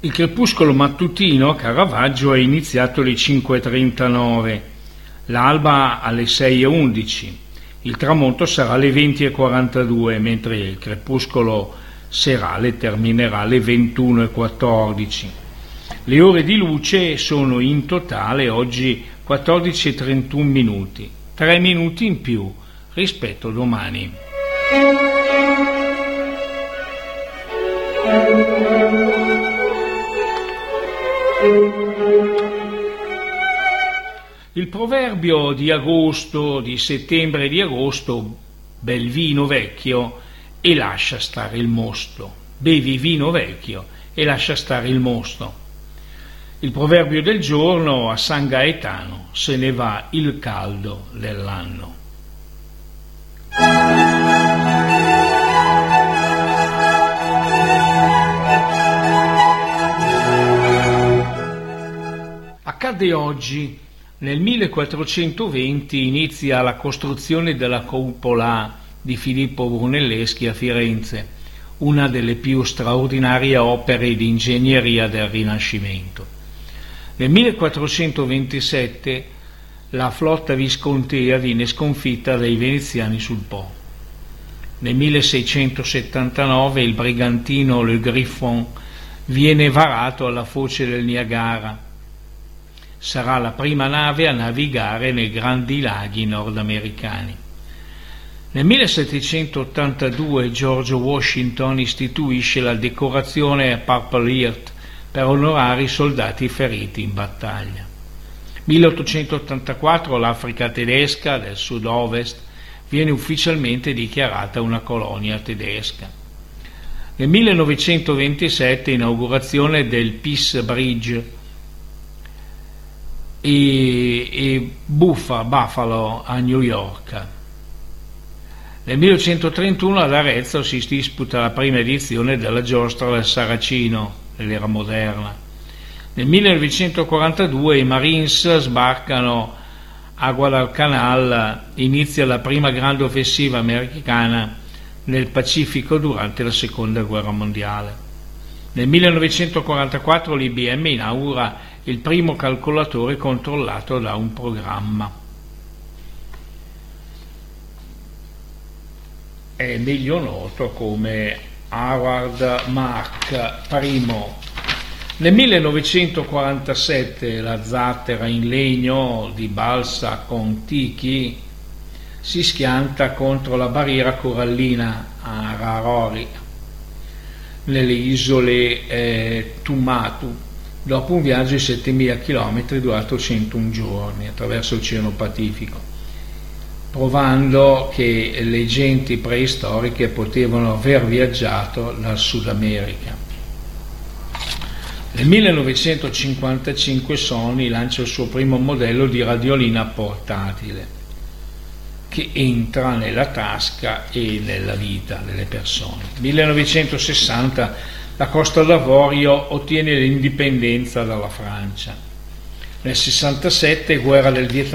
Il crepuscolo mattutino Caravaggio è iniziato alle 5:39, l'alba alle 6:11, il tramonto sarà alle 20:42, mentre il crepuscolo serale terminerà alle 21:14. Le ore di luce sono in totale oggi 14:31 minuti, 3 minuti in più rispetto a domani. Il proverbio di agosto, di settembre e di agosto: bel vino vecchio e lascia stare il mosto. Bevi vino vecchio e lascia stare il mosto. Il proverbio del giorno: a San Gaetano se ne va il caldo dell'anno. Accade oggi. Nel 1420 inizia la costruzione della cupola di Filippo Brunelleschi a Firenze, una delle più straordinarie opere di ingegneria del Rinascimento. Nel 1427 la flotta viscontea viene sconfitta dai veneziani sul Po. Nel 1679 il brigantino Le Griffon viene varato alla foce del Niagara. Sarà la prima nave a navigare nei grandi laghi nordamericani. Nel 1782 George Washington istituisce la decorazione Purple Heart per onorare i soldati feriti in battaglia. 1884 l'Africa tedesca del sud-ovest viene ufficialmente dichiarata una colonia tedesca. Nel 1927 inaugurazione del Peace Bridge e Buffalo a New York. Nel 1931 ad Arezzo si disputa la prima edizione della giostra del Saracino dell'era moderna. Nel 1942 i Marines sbarcano a Guadalcanal, inizia la prima grande offensiva americana nel Pacifico durante la Seconda Guerra Mondiale. Nel 1944 l'IBM inaugura il primo calcolatore controllato da un programma. È meglio noto come Howard Mark I. Nel 1947 la zattera in legno di Balsa Kontiki si schianta contro la barriera corallina a Rarori nelle isole Tuvalu, dopo un viaggio di 7.000 km durato 101 giorni attraverso l'Oceano Pacifico, provando che le genti preistoriche potevano aver viaggiato dal Sud America. Nel 1955 Sony lancia il suo primo modello di radiolina portatile che entra nella tasca e nella vita delle persone. Nel 1960 la Costa d'Avorio ottiene l'indipendenza dalla Francia. Nel 67 guerra del Vietnam